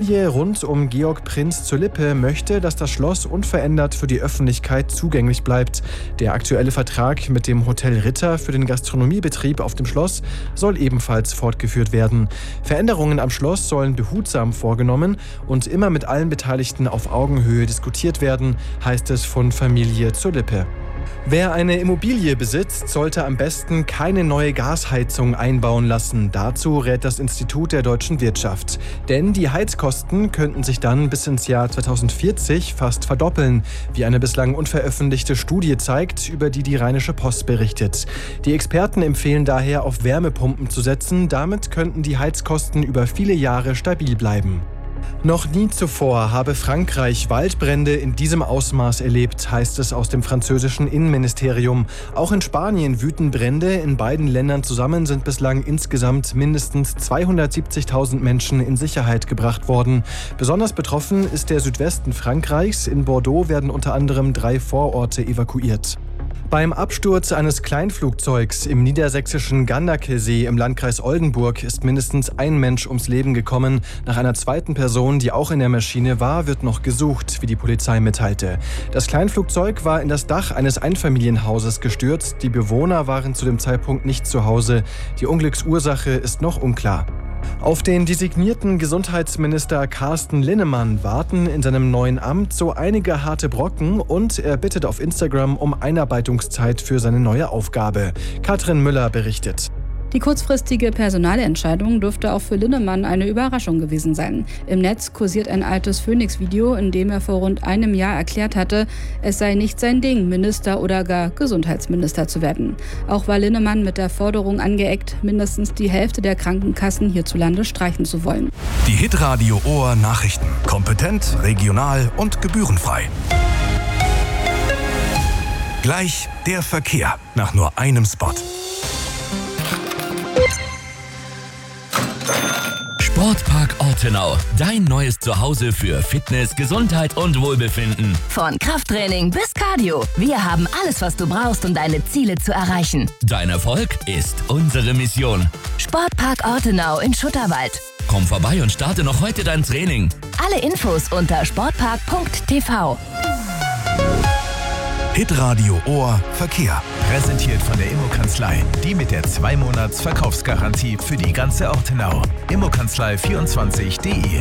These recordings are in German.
Familie rund um Georg Prinz zur Lippe möchte, dass das Schloss unverändert für die Öffentlichkeit zugänglich bleibt. Der aktuelle Vertrag mit dem Hotel Ritter für den Gastronomiebetrieb auf dem Schloss soll ebenfalls fortgeführt werden. Veränderungen am Schloss sollen behutsam vorgenommen und immer mit allen Beteiligten auf Augenhöhe diskutiert werden, heißt es von Familie zur Lippe. Wer eine Immobilie besitzt, sollte am besten keine neue Gasheizung einbauen lassen. Dazu rät das Institut der deutschen Wirtschaft. Denn die Heizkosten könnten sich dann bis ins Jahr 2040 fast verdoppeln, wie eine bislang unveröffentlichte Studie zeigt, über die die Rheinische Post berichtet. Die Experten empfehlen daher, auf Wärmepumpen zu setzen. Damit könnten die Heizkosten über viele Jahre stabil bleiben. Noch nie zuvor habe Frankreich Waldbrände in diesem Ausmaß erlebt, heißt es aus dem französischen Innenministerium. Auch in Spanien wüten Brände. In beiden Ländern zusammen sind bislang insgesamt mindestens 270.000 Menschen in Sicherheit gebracht worden. Besonders betroffen ist der Südwesten Frankreichs. In Bordeaux werden unter anderem 3 Vororte evakuiert. Beim Absturz eines Kleinflugzeugs im niedersächsischen Gandakesee im Landkreis Oldenburg ist mindestens ein Mensch ums Leben gekommen. Nach einer zweiten Person, die auch in der Maschine war, wird noch gesucht, wie die Polizei mitteilte. Das Kleinflugzeug war in das Dach eines Einfamilienhauses gestürzt. Die Bewohner waren zu dem Zeitpunkt nicht zu Hause. Die Unglücksursache ist noch unklar. Auf den designierten Gesundheitsminister Carsten Linnemann warten in seinem neuen Amt so einige harte Brocken und er bittet auf Instagram um Einarbeitungszeit für seine neue Aufgabe. Katrin Müller berichtet. Die kurzfristige Personalentscheidung dürfte auch für Linnemann eine Überraschung gewesen sein. Im Netz kursiert ein altes Phoenix-Video, in dem er vor rund einem Jahr erklärt hatte, es sei nicht sein Ding, Minister oder gar Gesundheitsminister zu werden. Auch war Linnemann mit der Forderung angeeckt, mindestens die Hälfte der Krankenkassen hierzulande streichen zu wollen. Die Hitradio Ohr Nachrichten. Kompetent, regional und gebührenfrei. Gleich der Verkehr nach nur einem Spot. Sportpark Ortenau, dein neues Zuhause für Fitness, Gesundheit und Wohlbefinden. Von Krafttraining bis Cardio. Wir haben alles, was du brauchst, um deine Ziele zu erreichen. Dein Erfolg ist unsere Mission. Sportpark Ortenau in Schutterwald. Komm vorbei und starte noch heute dein Training. Alle Infos unter sportpark.tv. Hitradio Ohr Verkehr. Präsentiert von der Immokanzlei. Die mit der 2-Monats-Verkaufsgarantie für die ganze Ortenau. Immokanzlei24.de.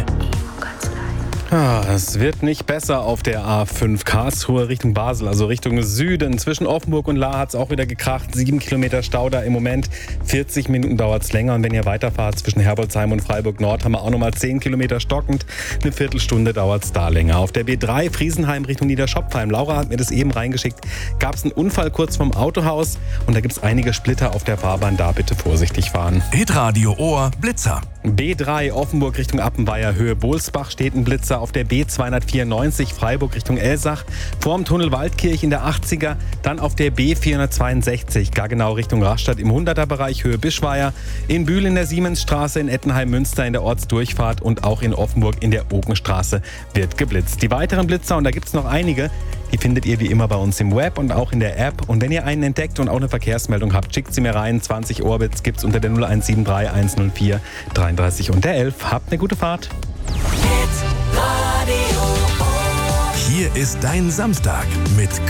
Es wird nicht besser auf der A5 Karlsruhe Richtung Basel, also Richtung Süden. Zwischen Offenburg und Lahr hat es auch wieder gekracht. 7 Kilometer Stau da im Moment. 40 Minuten dauert es länger. Und wenn ihr weiterfahrt zwischen Herbolzheim und Freiburg Nord, haben wir auch nochmal 10 Kilometer stockend. Eine Viertelstunde dauert es da länger. Auf der B3 Friesenheim Richtung Niederschopfheim. Laura hat mir das eben reingeschickt. Gab es einen Unfall kurz vom Autohaus. Und da gibt es einige Splitter auf der Fahrbahn. Da bitte vorsichtig fahren. Hitradio Ohr Blitzer. B3 Offenburg Richtung Appenweier Höhe Bohlsbach steht ein Blitzer auf der B294 Freiburg Richtung Elsach, vorm Tunnel Waldkirch in der 80er, dann auf der B462 Gaggenau Richtung Rastatt im 100er Bereich Höhe Bischweier, in Bühl in der Siemensstraße, in Ettenheim-Münster in der Ortsdurchfahrt und auch in Offenburg in der Okenstraße wird geblitzt. Die weiteren Blitzer, und da gibt es noch einige, die findet ihr wie immer bei uns im Web und auch in der App. Und wenn ihr einen entdeckt und auch eine Verkehrsmeldung habt, schickt sie mir rein. 20 Orbits gibt's unter der 0173 104 33 und der 11. Habt eine gute Fahrt. Hier ist dein Samstag mit